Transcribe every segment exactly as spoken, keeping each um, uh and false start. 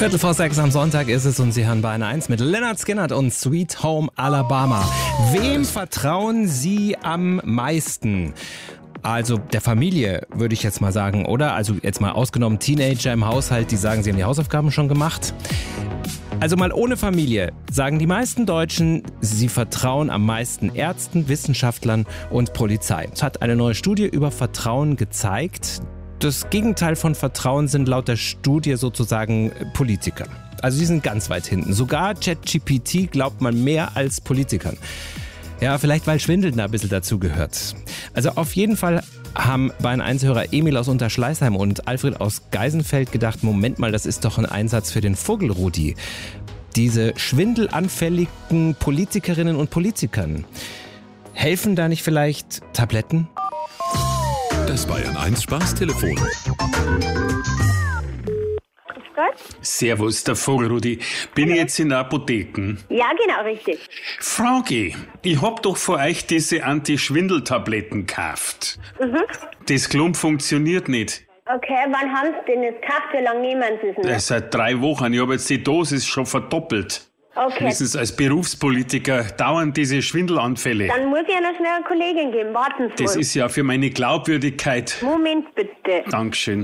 Viertel vor sechs am Sonntag ist es und Sie hören Bayern eins mit Lynyrd Skynyrd und Sweet Home Alabama. Wem vertrauen Sie am meisten? Also der Familie, würde ich jetzt mal sagen, oder? Also jetzt mal ausgenommen Teenager im Haushalt, die sagen, sie haben die Hausaufgaben schon gemacht. Also mal ohne Familie sagen die meisten Deutschen, sie vertrauen am meisten Ärzten, Wissenschaftlern und Polizei. Es hat eine neue Studie über Vertrauen gezeigt. Das Gegenteil von Vertrauen sind laut der Studie sozusagen Politiker. Also die sind ganz weit hinten. Sogar ChatGPT glaubt man mehr als Politikern. Ja, vielleicht weil Schwindeln da ein bisschen dazu gehört. Also auf jeden Fall haben Bayern eins-Hörer Emil aus Unterschleißheim und Alfred aus Geisenfeld gedacht, Moment mal, das ist doch ein Einsatz für den Vogelrudi. Diese schwindelanfälligen Politikerinnen und Politikern. Helfen da nicht vielleicht Tabletten? Das Bayern eins Spaßtelefon. Servus, der Vogelrudi. Bin ich jetzt in der Apotheke? Ja, genau, richtig. Frage, ich hab doch von euch diese Anti-Schwindel-Tabletten gekauft. Mhm. Das Klump funktioniert nicht. Okay, wann haben Sie denn jetzt gekauft? Wie lange nehmen Sie es noch? Äh, Seit drei Wochen. Ich habe jetzt die Dosis schon verdoppelt. Okay, Wissen Sie, als Berufspolitiker dauern diese Schwindelanfälle. dann muss ich ja noch schnell eine Kollegin geben. Warten Sie Das mal. ist ja für meine Glaubwürdigkeit. Moment bitte. Dankeschön.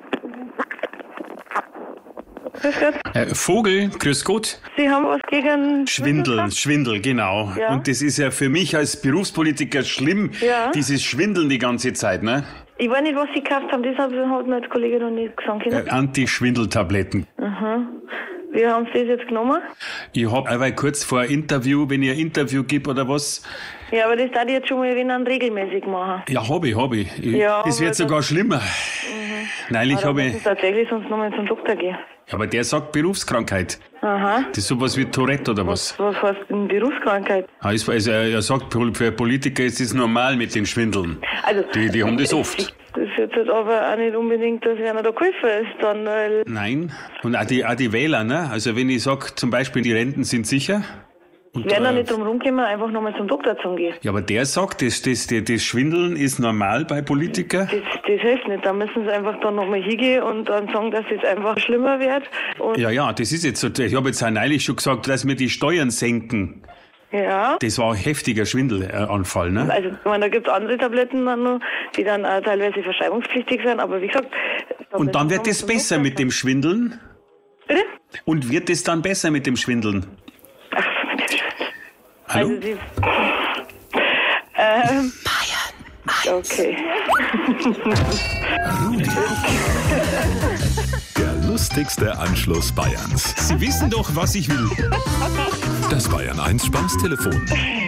Grüß Gott. Äh, Vogel, grüß Gott. Sie haben was gegen Schwindel, Schwindel, genau. Ja. Und das ist ja für mich als Berufspolitiker schlimm, Ja. dieses Schwindeln die ganze Zeit, ne? Ich weiß nicht, was Sie gekauft haben, das hat mir die Kollegin noch nicht gesagt. Äh, Anti-Schwindeltabletten. Aha. Wie haben Sie das jetzt genommen? Ich hab aber kurz vor ein Interview, wenn ich ein Interview gebe oder was, Ja, aber das darf ich jetzt schon mal erinnern, regelmäßig machen. ja, hab ich, hab ich. ich Ja, das wird aber sogar schlimmer. Neulich Aber habe müssen ich, Sie tatsächlich sonst nochmal zum Doktor gehen. aber der sagt Berufskrankheit. Aha. Das ist sowas wie Tourette oder was? Was heißt denn Berufskrankheit? Also er sagt, für Politiker ist es normal mit den Schwindeln. Also, Die, die haben das oft. Das ist jetzt halt aber auch nicht unbedingt, dass einer da geholfen ist, dann, weil, Nein. Und auch die, auch die Wähler, ne? Also wenn ich sag, zum Beispiel die Renten sind sicher. Und, wir werden da äh, nicht drum rumkommen, einfach nochmal zum Doktor zu gehen. Ja, aber der sagt, das, das, das, das Schwindeln ist normal bei Politikern. Das, das hilft nicht. Da müssen sie einfach dann nochmal hingehen und dann sagen, dass es einfach schlimmer wird. Und Ja, ja, das ist jetzt so. Ich habe jetzt auch neulich schon gesagt, dass wir die Steuern senken. ja. Das war ein heftiger Schwindelanfall, ne? Also, ich meine, da gibt es andere Tabletten dann noch, die dann auch teilweise verschreibungspflichtig sind, aber wie gesagt... da Und dann müssen wird wir es zum besser Doktor mit dem Schwindeln? Bitte? Und wird es dann besser mit dem Schwindeln? Hallo? Also, sie... Ähm... Okay. Der lustigste Anschluss Bayerns. Sie wissen doch, was ich will. Das Bayern eins Spaßtelefon.